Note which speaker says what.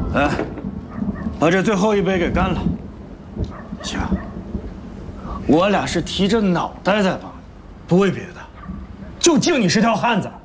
Speaker 1: 来，把这最后一杯给干了。行，我俩是提着脑袋在帮你，不为别的，就敬你是条汉子。